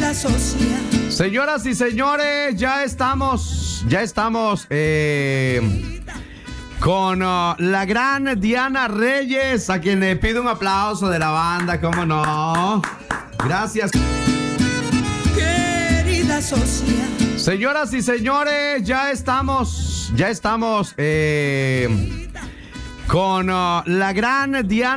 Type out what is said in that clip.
Social. Señoras y señores, ya estamos con la gran Diana Reyes, a quien le pido un aplauso de la banda, ¿cómo no? Gracias. Querida social. Señoras y señores, ya estamos con la gran Diana